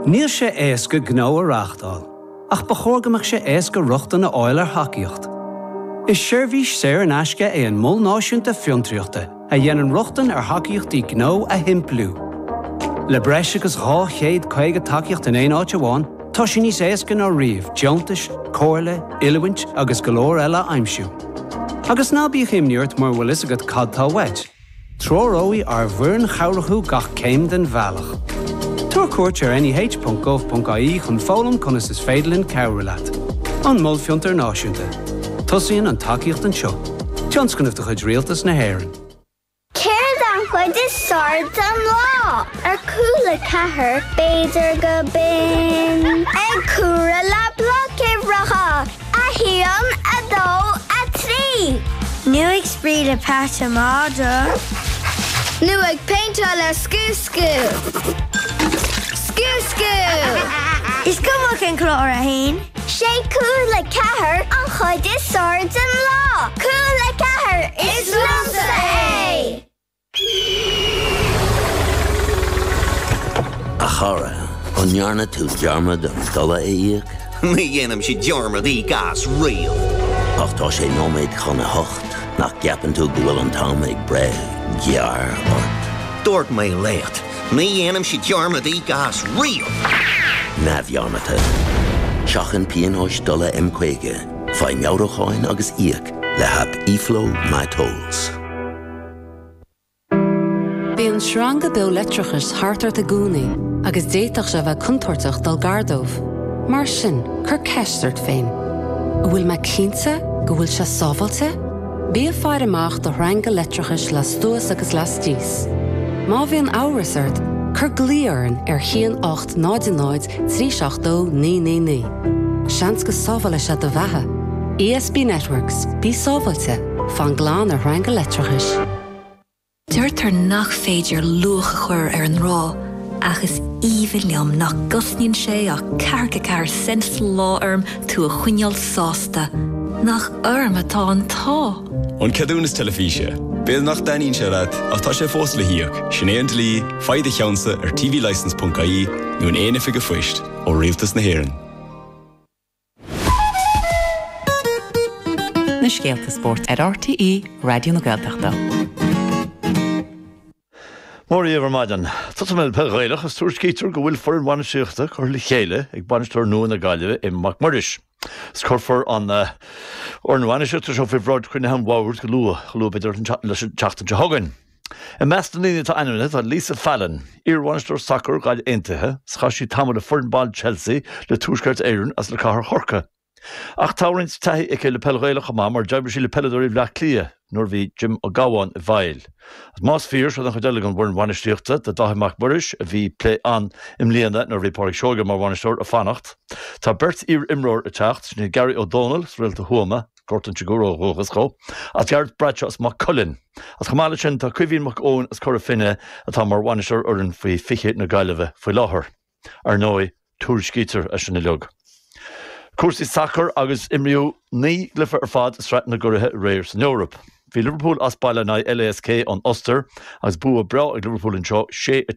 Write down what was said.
Níl sé éasca gnó a reachtáil, ach ba chóirgamach sé éasca ruchta na áil ar hacaíocht. Is seirbhís séir an aisce é an mol náisiúnta fiontriachta a dhéanann ruchtan ar hacaíochtaí gnó a himplú. Le breis agus 250 tacaíocht in éon áit amháin, tá sin níos éasca ná riamh, deontais, cóirle, ilehaint agus go leor eile aimsiú. Agus ná bíodh imniúirt mar bhfuil is agad cadtá weit. Tróróí ar bhuireann chomhrathú gach céim den bhealach. Tuair cuairt ar nih.gov.ie chun fólam conas is féidirlinn cabhralat. An mol fiontar náisiúnta. Tosaíonn an tacaíocht an seo. Tionscannamh de chuid rialtas na hÉireann. Céir an chuid is sord an lá. Ar cúla cethir beidir go bin. Ag cúra le bloc racha. A híon a dó a trí. Nu ag spríd a páta máda. Nu ag painta le scú-scú. Scú-scú. Is cumach an clár a hain? Sé cúla cethir an chuid is sord an lá. Cúla cethir is lumsa é. A chara, an nearna tú dearmad an dala éiag? Ní dhéanam si dearmad í gas rial. Ach tá sé nóméid chuna hocht, nach ceapan tú go bhfuil an tám ag bre, gear ort. Dúirt mé léat, ní dhéanam si dearmad í gas rial. Na bhearmata. Seachan píonóis dala M-Quaige, fai meabhracháin agus íag, le hab ífló my tolls. Bí an sranga beag letrachas hartar a gúnaí, agus déiteach se bheith contortach dal gardómh. Mar sin, chur ceistart féin. Bhfuil me cínte, go bhfuil se sábhailte? Bí a fear amach do ranga letrachas le stúas agus le stíos. Má bhí an áhasart, chur glíorann ar 1 8 9 3 9 Seans go sábhaile se do bheithe. ESB Networks, bí sábhailte, fan gláán ar ranga letrachas. Dúirtar nach féidir luach chuir ar an rá, agus íomhliam nach gosníonn sé ach cearr sent lá orm tú a chuineal sásta, nach orm atá an tá. An cadúnas telefíse, béal nach daíonn sé rad ach tá sé fós le hiíoch, sinnéant lí, faide cheansa ar tvlicense.ie nó an éanamh go foiist ó rialtas na hÉireann. Na Scéalta Sport ar RTE Radio na Gaeltachta. Mórí évar maidan, Tá mé peghaileach as túair scítear go bhfuil foran bhaine siachta chuir le chéile ag banisteir nua na Gaillimhe i Macmurris. Scurfar an ornhaine siachta seo fibráid chuine an bháirt go lua beidir leis teachta de hagan. I meastan líine tá ainmine tá Lisa Fallon, íorhhainisteir soccer Gail Aontaithe, schaisí tamil le foran ball Chelsea le túisceart éireann as le cathair chorca. Ach táirint taithí ag le peghaileach amach mar deabair sí le peileadóirí bhleath clia, nuair bhí Jim O'Gowan i bhail. As más fíor se an chuideala an bhfuin bhainisteachta de dathí Macmurris a bhí plé an im líana nuair bhí Pádraig Seoga mar bhainisteir a fannacht. Tá beirt ír imreoir a teacht sna Gary O'Donnell rialta Huama, gortan tegúró rógas go, a Jared Bradshaw as Mac Cullen. As chamála sin tá cuimhín Mac Owen as chur a finne atá mar bhainisteir orann faoi fiche na Gaillimhe faoi láthair. Ar nói túr scítear a sin na leog. Cuasaí soccer agus imriú ní glyfa ar fad sreat na gurithe réir san Eorop. Bhí Liverpool as baile na LASK an Ulster agus bua bra ag Liverpool an seo 6